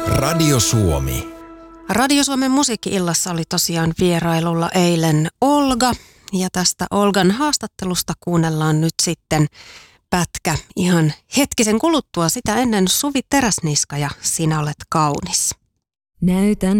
Radio Suomi. Radio Suomen musiikki-illassa oli tosiaan vierailulla eilen Olga. Ja tästä Olgan haastattelusta kuunnellaan nyt sitten pätkä ihan hetkisen kuluttua. Sitä ennen Suvi Teräsniska ja Sinä olet kaunis. Näytän